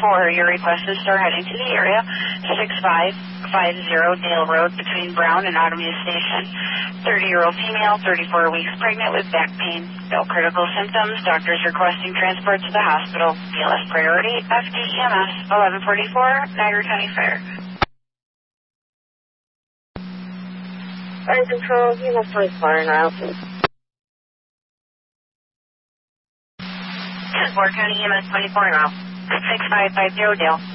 Your requested store heading to the area, 6550 Dale Road between Brown and Automia Station. 30-year-old female, 34 weeks pregnant with back pain. No critical symptoms. Doctors requesting transport to the hospital. BLS priority, FDEMS, 1144, Niagara County Fair. Fire Control, EMS 24 en route. Fort County EMS 24 en route. 6550 Dale.